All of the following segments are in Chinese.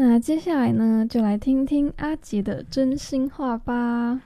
那接下来呢，就来听听阿杰的真心话吧。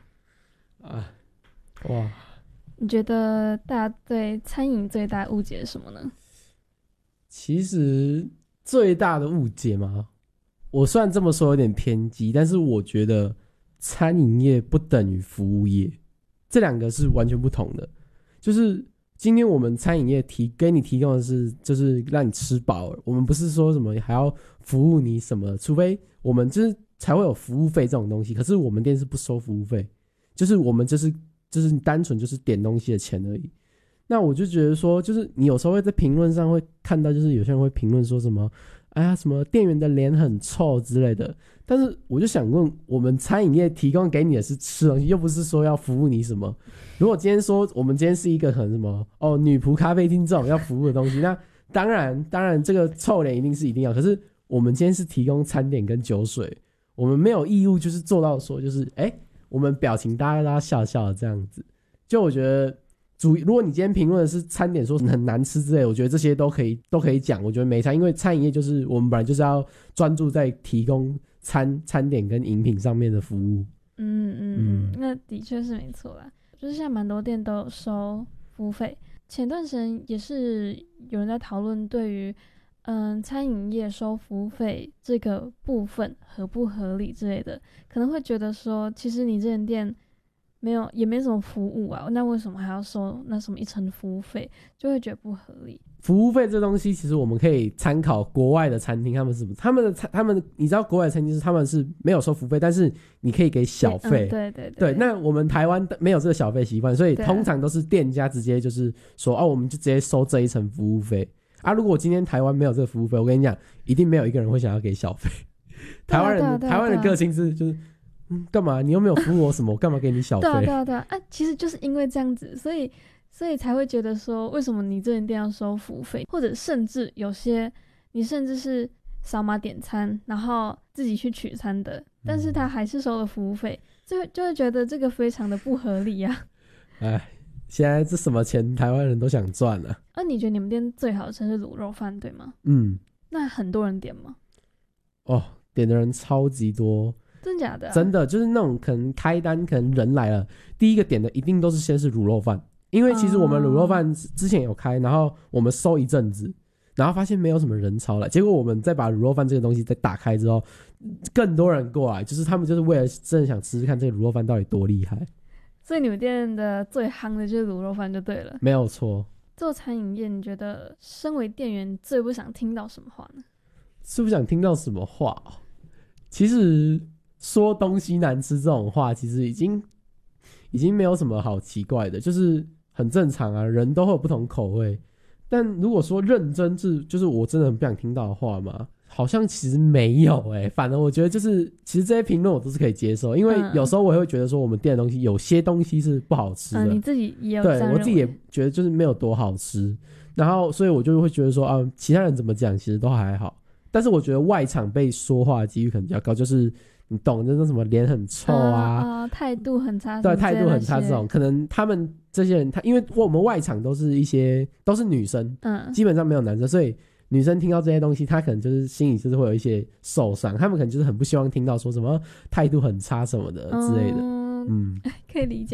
哇， 你觉得大家对餐饮最大的误解是什么呢？ 其实最大的误解嘛，我虽然这么说有点偏激，但是我觉得餐饮业不等于服务业，这两个是完全不同的。就是今天我们餐饮业给你提供的是，就是让你吃饱了，我们不是说什么还要服务你什么，除非我们就是才会有服务费这种东西。可是我们店是不收服务费，就是我们就是单纯就是点东西的钱而已。那我就觉得说，就是你有时候会在评论上会看到，就是有些人会评论说什么，哎呀，什么店员的脸很臭之类的。但是我就想问，我们餐饮业提供给你的是吃东西，又不是说要服务你什么。如果今天说我们今天是一个很什么女仆咖啡厅这种要服务的东西，那当然这个臭脸一定要。可是我们今天是提供餐点跟酒水，我们没有义务就是做到说就是我们表情大家笑笑的这样子。就我觉得如果你今天评论的是餐点说很难吃之类的，我觉得这些都可以讲，我觉得没差，因为餐饮业就是我们本来就是要专注在提供餐点跟饮品上面的服务。 那的确是没错啦，就是像蛮多店都有收服务费。前段时间也是有人在讨论对于餐饮业收服务费这个部分合不合理之类的，可能会觉得说，其实你这间店也没什么服务啊，那为什么还要收那什么一层服务费，就会觉得不合理。 服务费这东西其实我们可以参考国外的餐厅，他们你知道国外的餐厅是他们是没有收服务费，但是你可以给小费。对，那我们台湾没有这个小费习惯，所以通常都是店家直接就是说我们就直接收这一层服务费啊。如果今天台湾没有这个服务费，我跟你讲，一定没有一个人会想要给小费。台湾人个性是就是干嘛？你又没有服务我什么，我干嘛给你小费？ 对啊，其实就是因为这样子，所以才会觉得说，为什么你这间店要收服务费，或者甚至有些你甚至是扫码点餐，然后自己去取餐的，但是他还是收了服务费，就会觉得这个非常的不合理啊。 现在这什么钱台湾人都想赚啊。 你觉得你们店最好吃是卤肉饭对吗？那很多人点吗？ 点的人超级多。 真假的真的就是那种可能开单，可能人来了，第一个点的一定都是先是卤肉饭，因为其实我们卤肉饭之前有开，然后我们收一阵子，然后发现没有什么人潮来，结果我们再把卤肉饭这个东西再打开之后，更多人过来，就是他们就是为了真的想吃吃看这个卤肉饭到底多厉害。 所以你们店的最夯的就是卤肉饭就对了。 没有错。 做餐饮业，你觉得身为店员最不想听到什么话呢？ 是不想听到什么话？其实说东西难吃这种话，其实已经没有什么好奇怪的，就是很正常啊，人都会有不同口味。但如果说认真就是我真的很不想听到的话嘛，好像其实没有反而我觉得就是其实这些评论我都是可以接受，因为有时候我也会觉得说我们店的东西有些东西是不好吃的。 你自己也有这样认为？ 对，我自己也觉得就是没有多好吃，然后所以我就会觉得说其他人怎么讲其实都还好，但是我觉得外场被说话的几率可能比较高，就是你懂，就是什么脸很臭态度很差， 对，态度很差这种，可能他们这些人因为我们外场都是女生，基本上没有男生，所以女生听到这些东西，她可能就是心里就是会有一些受伤，他们可能就是很不希望听到说什么态度很差什么的之类的。可以理解。